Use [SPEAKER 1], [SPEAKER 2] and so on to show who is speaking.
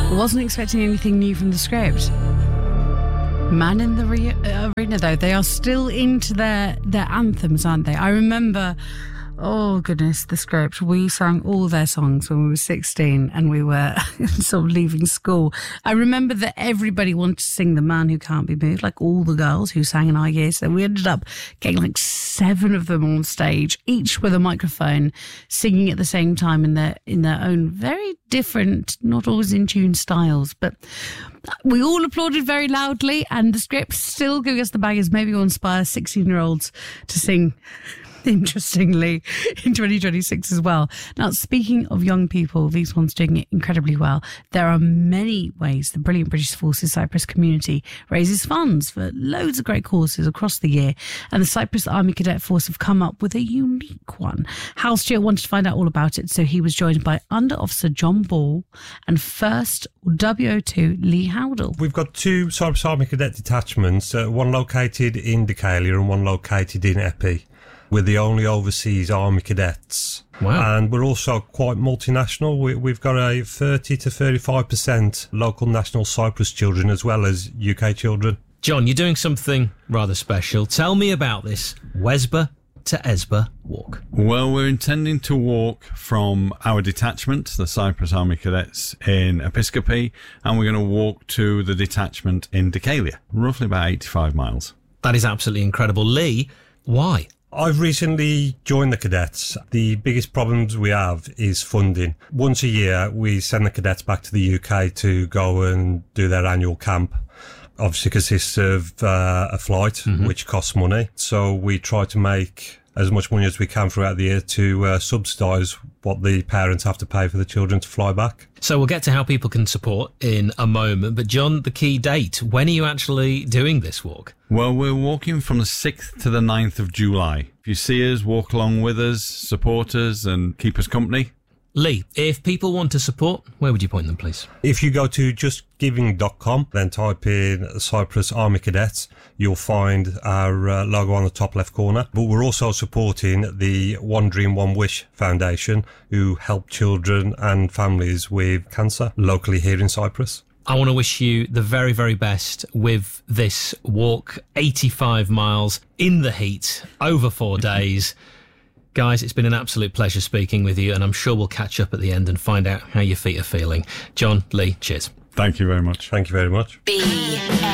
[SPEAKER 1] Wasn't expecting anything new from the script. Man in the Arena, though, they are still into their anthems, aren't they? I remember, oh goodness, the script. We sang all their songs when we were 16 and we were sort of leaving school. I remember that everybody wanted to sing The Man Who Can't Be Moved, like all the girls who sang in our year. So we ended up getting like 7 of them on stage, each with a microphone, singing at the same time in their own very different, not always in tune styles. But we all applauded very loudly, and the script still giving us the bangers. Maybe will inspire 16-year-olds to sing interestingly in 2026 as well. Now, speaking of young people, these ones doing it incredibly well. There are many ways the brilliant British Forces Cyprus community raises funds for loads of great causes across the year, and the Cyprus Army Cadet Force have come up with a unique one. Hal Stewart wanted to find out all about it, so he was joined by Under Officer John Ball and 1st WO2 Lee Howdell.
[SPEAKER 2] We've got 2 Cyprus Army Cadet detachments, one located in Decalia and one located in Epi. We're the only overseas army cadets.
[SPEAKER 3] Wow.
[SPEAKER 2] And we're also quite multinational. We've got a 30 to 35% local national Cyprus children as well as UK children.
[SPEAKER 3] John, you're doing something rather special. Tell me about this Wesba to Esba walk.
[SPEAKER 4] Well, we're intending to walk from our detachment, the Cyprus Army Cadets in Episcopi, and we're going to walk to the detachment in Decalia, roughly about 85 miles.
[SPEAKER 3] That is absolutely incredible. Lee, why?
[SPEAKER 2] I've recently joined the cadets. The biggest problems we have is funding. Once a year, we send the cadets back to the UK to go and do their annual camp. Obviously consists of a flight, which costs money. So we try to make as much money as we can throughout the year to subsidise what the parents have to pay for the children to fly back.
[SPEAKER 3] So we'll get to how people can support in a moment. But John, the key date, when are you actually doing this walk?
[SPEAKER 4] Well, we're walking from the 6th to the 9th of July. If you see us, walk along with us, support us and keep us company.
[SPEAKER 3] Lee, if people want to support, where would you point them, please?
[SPEAKER 2] If you go to justgiving.com, then type in Cyprus Army Cadets, you'll find our logo on the top left corner. But we're also supporting the One Dream, One Wish Foundation, who help children and families with cancer locally here in Cyprus.
[SPEAKER 3] I want to wish you the very, very best with this walk, 85 miles in the heat, over 4 days. Guys, it's been an absolute pleasure speaking with you, and I'm sure we'll catch up at the end and find out how your feet are feeling. John, Lee, cheers.
[SPEAKER 4] Thank you very much.
[SPEAKER 2] Thank you very much.